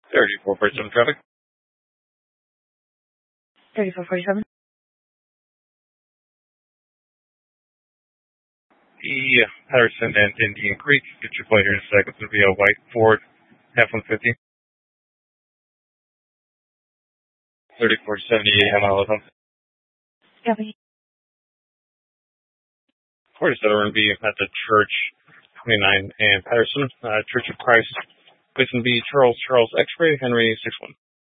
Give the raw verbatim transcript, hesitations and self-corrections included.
thirty-four forty-seven traffic. thirty-four forty-seven. Yeah, Patterson and Indian Creek. Get your flight here in a second. It's going to be a white Ford F one fifty. thirty-four seventy-eight, how mile home? Copy. forty-seven, we're going to be at the Church twenty-nine and Patterson. Uh, Church of Christ. Place to be Charles Charles X-ray Henry six one.